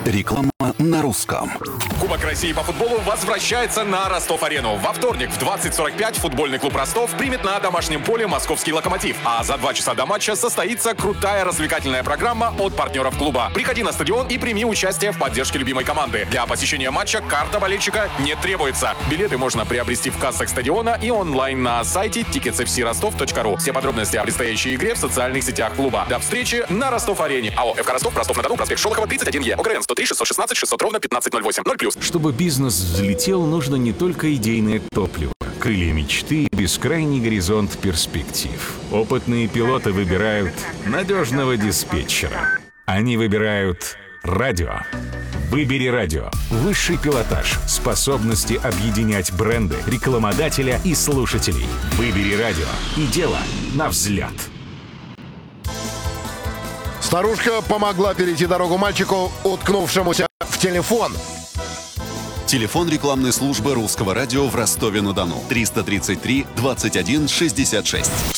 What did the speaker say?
Реклама на русском. Кубок России по футболу возвращается на Ростов-арену. Во вторник в 20:45 футбольный клуб «Ростов» примет на домашнем поле московский «Локомотив». А за 2 часа до матча состоится крутая развлекательная программа от партнеров клуба. Приходи на стадион и прими участие в поддержке любимой команды. Для посещения матча карта болельщика не требуется. Билеты можно приобрести в кассах стадиона и онлайн на сайте ticketsfcrostov.ru. Все подробности о предстоящей игре в социальных сетях клуба. До встречи на Ростов-арене. АО «ФК Ростов», Ростов-на-Дону, проспект Шолохова, 31Е. ОГРН 103 616 600 ровно 1508. 0+. Чтобы бизнес взлетел, нужно не только идейное топливо, крылья мечты и бескрайний горизонт перспектив. Опытные пилоты выбирают надежного диспетчера. Они выбирают радио. Выбери радио. Высший пилотаж. Способности объединять бренды, рекламодателя и слушателей. Выбери радио. И дело на взлет. Старушка помогла перейти дорогу мальчику, уткнувшемуся в телефон. Телефон рекламной службы русского радио в Ростове-на-Дону. 333 21 66.